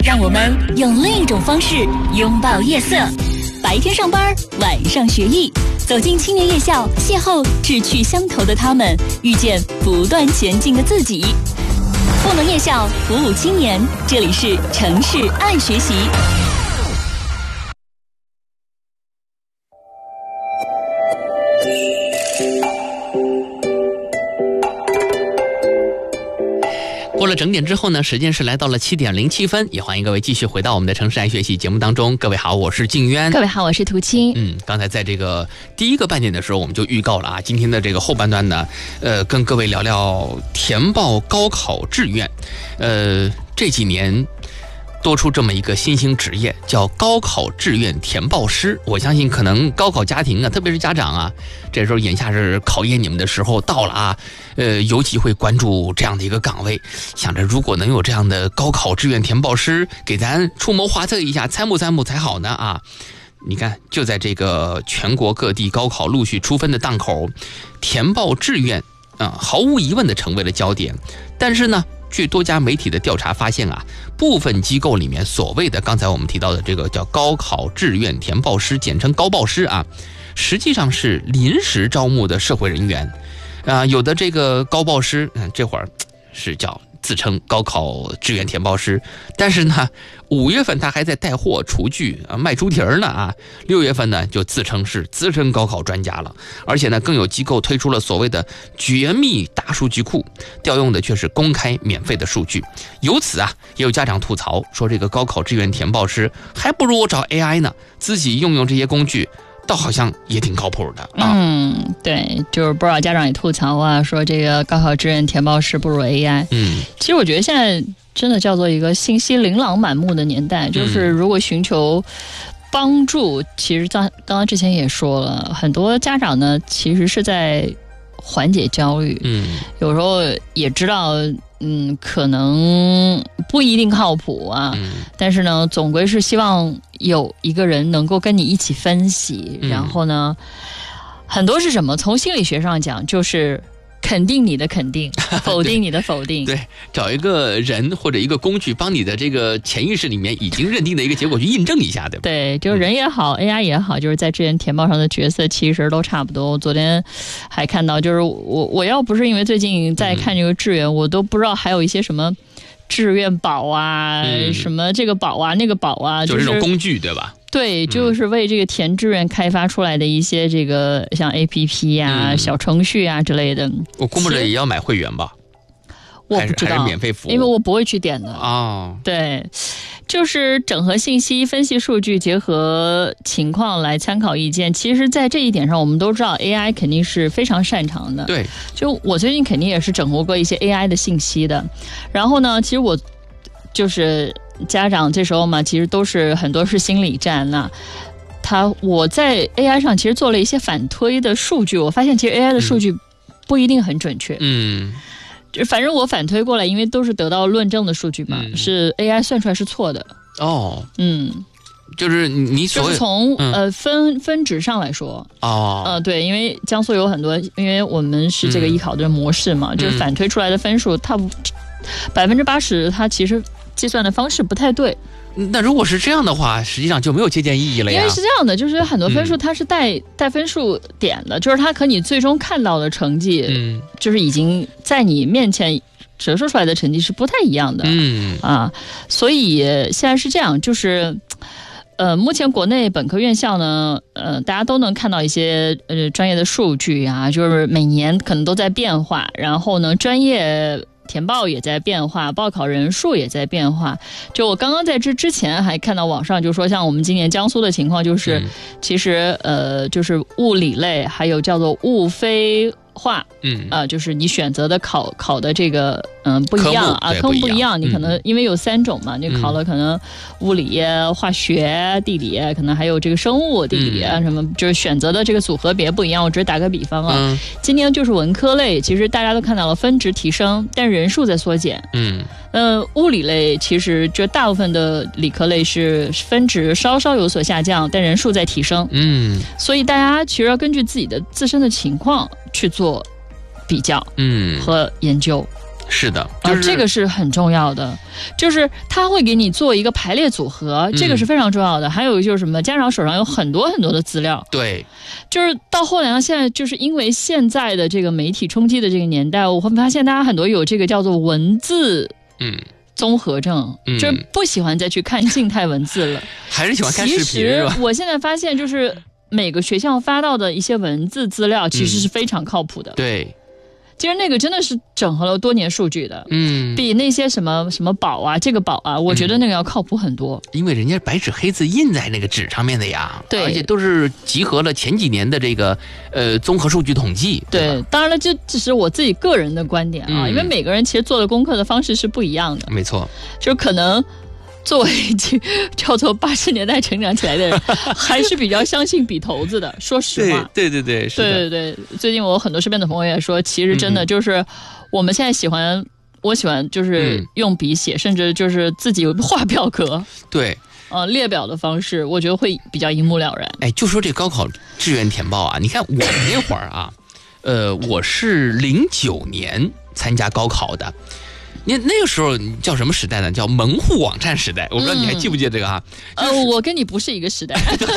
让我们用另一种方式拥抱夜色。白天上班，晚上学艺，走进青年夜校，邂逅志趣相投的他们，遇见不断前进的自己。赋能夜校，鼓舞青年，这里是城市爱学习。 过了整点之后呢，时间是来到了7点07分，也欢迎各位继续回到我们的城市爱学习节目当中。各位好，我是静渊。 各位好，我是涂青。 刚才在这个第一个半点的时候，我们就预告了啊，今天的这个后半段呢，跟各位聊聊填报高考志愿。这几年多出这么一个新兴职业，叫高考志愿填报师。我相信可能高考家庭啊，特别是家长啊，这时候眼下是考验你们的时候到了啊，尤其会关注这样的一个岗位，想着如果能有这样的高考志愿填报师给咱出谋划策一下，参谋才好呢啊！你看，就在这个全国各地高考陆续出分的档口，填报志愿毫无疑问的成为了焦点。但是呢，据多家媒体的调查发现啊，部分机构里面所谓的刚才我们提到的这个叫高考志愿填报师，简称高报师啊，实际上是临时招募的社会人员啊。有的这个高报师，这会儿是叫自称高考志愿填报师，但是呢，5月份他还在带货厨具啊，卖猪蹄儿呢啊，6月份呢就自称是资深高考专家了，而且呢更有机构推出了所谓的绝密大数据库，调用的却是公开免费的数据。由此啊，也有家长吐槽说，这个高考志愿填报师还不如我找 AI 呢，自己用这些工具倒好像也挺靠谱的啊。 对，就是不少家长也吐槽啊，说这个高考志愿填报师不如 AI。其实我觉得现在真的叫做一个信息琳琅满目的年代，就是如果寻求帮助，其实刚刚之前也说了，很多家长呢其实是在缓解焦虑。有时候也知道可能不一定靠谱啊，但是呢总归是希望有一个人能够跟你一起分析，然后呢很多是什么，从心理学上讲就是肯定你的肯定，否定你的否定。 对，找一个人或者一个工具帮你的这个潜意识里面已经认定的一个结果去印证一下，对吧？ 对，就是人也好，AI 也好，就是在志愿填报上的角色其实都差不多。我昨天还看到，就是我要不是因为最近在看这个志愿，我都不知道还有一些什么志愿宝啊，什么这个宝啊那个宝啊， 就是这种工具，对吧？ 对，就是为这个填志愿开发出来的一些这个像 APP 啊、小程序啊之类的。 我估摸着也要买会员吧？ 我不知道， 还是免费服务？ 因为我不会去点的哦。 对，就是整合信息、分析数据，结合情况来参考意见。其实，在这一点上，我们都知道 AI 肯定是非常擅长的。 对， 就我最近肯定也是整合过一些 AI 的信息的。然后呢，其实我就是家长这时候嘛，其实都是很多是心理战呐。我在 AI 上其实做了一些反推的数据，我发现其实 AI 的数据不一定很准确。反正我反推过来，因为都是得到论证的数据嘛，是 AI 算出来是错的。哦， 就是你所谓就是从分值上来说对，因为江苏有很多，因为我们是这个艺考的模式嘛，就是反推出来的分数，它80%它其实计算的方式不太对。 那如果是这样的话，实际上就没有借鉴意义了呀。 因为是这样的，就是很多分数它是带分数点的，就是它和你最终看到的成绩，就是已经在你面前折射出来的成绩是不太一样的。所以现在是这样，就是目前国内本科院校呢，大家都能看到一些专业的数据啊，就是每年可能都在变化，然后呢，专业填报也在变化，报考人数也在变化。就我刚刚在这之前还看到网上就说，像我们今年江苏的情况就是，其实就是物理类还有叫做物非化，就是你选择的考的这个不一样啊，科目不一样，你可能因为有3种嘛，你考了可能物理、化学、地理，可能还有这个生物、地理什么，就是选择的这个组合别不一样。我只是打个比方啊，今年就是文科类，其实大家都看到了分值提升，但人数在缩减。物理类其实就大部分的理科类是分值稍稍有所下降，但人数在提升。所以大家其实要根据自己的自身的情况去做比较和研究。 是的，就是这个是很重要的，就是他会给你做一个排列组合，这个是非常重要的。还有就是什么，家长手上有很多很多的资料， 对， 就是到后来呢，现在就是因为现在的这个媒体冲击的这个年代，我会发现大家很多有这个叫做文字综合症，就是不喜欢再去看静态文字了， 还是喜欢看视频， 其实我现在发现，就是每个学校发到的一些文字资料，其实是非常靠谱的。 对。 其实那个真的是整合了多年数据的，比那些什么宝啊，这个宝啊，我觉得那个要靠谱很多。 因为人家白纸黑字印在那个纸上面的呀， 对， 而且都是集合了前几年的这个综合数据统计。 对，当然了，这只是我自己个人的观点啊，因为每个人其实做的功课的方式是不一样的。 没错， 就可能。作为叫做80年代成长起来的人，还是比较相信笔头子的。说实话， 对，是的， 对。最近我很多身边的朋友也说，其实真的就是我们现在我喜欢就是用笔写，甚至就是自己画表格。 对， 列表的方式，我觉得会比较一目了然。 哎，就说这高考志愿填报啊，你看我那会儿啊，我是09年参加高考的。那个时候叫什么时代呢？叫门户网站时代。我不知道你还记不记得这个啊？ 我跟你不是一个时代。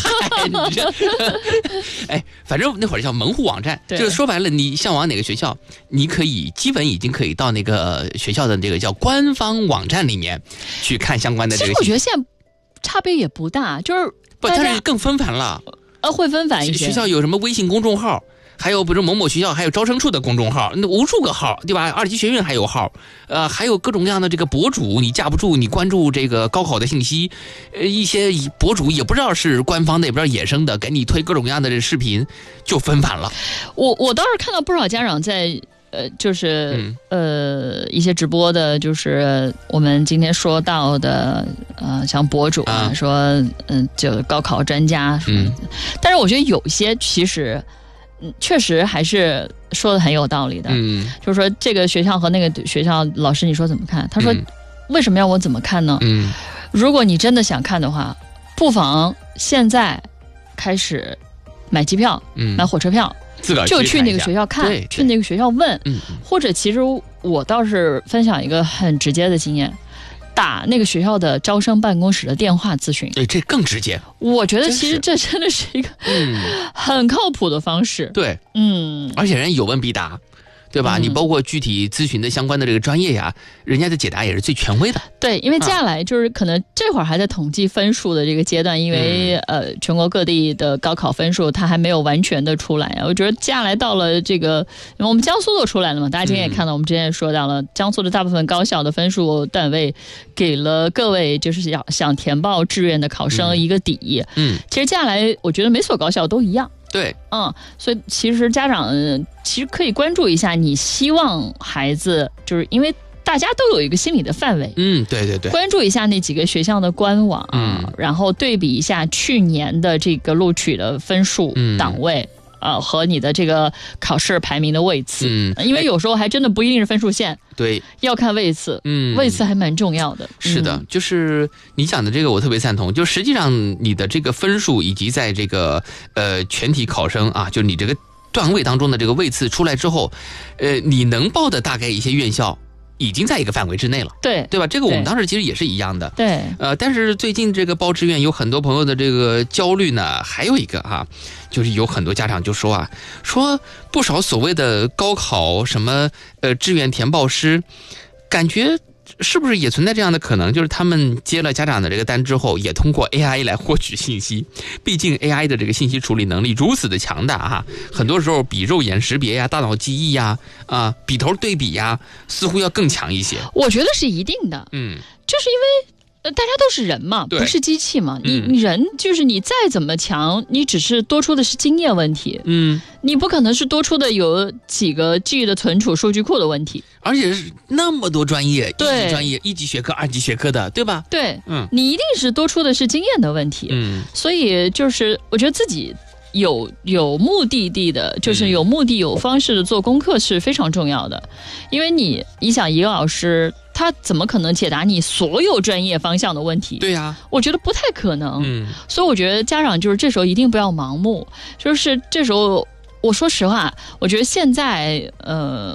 哎，反正那会儿叫门户网站，就是说白了，你向往哪个学校，你可以基本已经可以到那个学校的这个叫官方网站里面去看相关的这个。 其实我觉得现在差别也不大，就是但是更纷繁了。 会纷繁一些。 学校有什么微信公众号？还有比如某某学校还有招生处的公众号，那无数个号，对吧？2级学院还有号，还有各种各样的这个博主，你架不住你关注这个高考的信息，一些博主也不知道是官方的，也不知道野生的，给你推各种各样的这视频，就纷繁了。 我倒是看到不少家长在就是一些直播的，就是我们今天说到的像博主啊，说就高考专家什么的，但是我觉得有些其实。确实还是说的很有道理的，就是说这个学校和那个学校老师，你说怎么看？他说，为什么要我怎么看呢？如果你真的想看的话，不妨现在开始买机票，买火车票， 自个儿就去那个学校看，去那个学校问，或者其实我倒是分享一个很直接的经验。打那个学校的招生办公室的电话咨询， 对，这更直接。 我觉得其实这真的是一个很靠谱的方式。 对，而且人有问必答，对吧？你包括具体咨询的相关的这个专业呀，人家的解答也是最权威的。 对，因为接下来就是可能这会儿还在统计分数的这个阶段，因为全国各地的高考分数它还没有完全的出来啊。我觉得接下来到了这个，我们江苏都出来了嘛，大家今天也看到，我们之前也说到了，江苏的大部分高校的分数单位给了各位就是想填报志愿的考生一个底。其实接下来我觉得每所高校都一样。 对， 所以其实家长其实可以关注一下，你希望孩子，就是因为大家都有一个心理的范围， 对， 关注一下那几个学校的官网，然后对比一下去年的这个录取的分数档位。和你的这个考试排名的位次，因为有时候还真的不一定是分数线， 对， 要看位次，位次还蛮重要的。 是的，就是你讲的这个我特别赞同，就实际上你的这个分数以及在这个全体考生啊，就你这个段位当中的这个位次出来之后，你能报的大概一些院校。已经在一个范围之内了，对吧？这个我们当时其实也是一样的， 对。 但是最近这个报志愿有很多朋友的这个焦虑呢，还有一个就是有很多家长就说说不少所谓的高考什么志愿填报师，感觉是不是也存在这样的可能？就是他们接了家长的这个单之后，也通过 AI 来获取信息。毕竟 AI 的这个信息处理能力如此的强大很多时候比肉眼识别呀、大脑记忆呀、笔头对比呀，似乎要更强一些。 我觉得是一定的，就是因为。大家都是人嘛，不是机器嘛。你人就是你再怎么强，你只是多出的是经验问题。你不可能是多出的有几个 G 的存储数据库的问题。 而且是那么多专业，一级专业、1级学科、2级学科的，对吧？ 对，你一定是多出的是经验的问题。所以就是我觉得自己有目的地的，就是有目的有方式的做功课是非常重要的。因为你想一个老师。他怎么可能解答你所有专业方向的问题？ 对呀， 我觉得不太可能。所以我觉得家长就是这时候一定不要盲目。就是这时候，我说实话，我觉得现在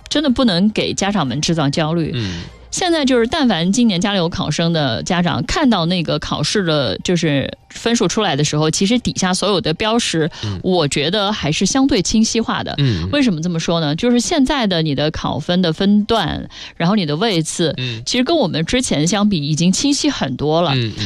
真的不能给家长们制造焦虑。现在就是但凡今年家里有考生的家长看到那个考试的就是分数出来的时候，其实底下所有的标识我觉得还是相对清晰化的。为什么这么说呢？就是现在的你的考分的分段，然后你的位次，其实跟我们之前相比已经清晰很多了。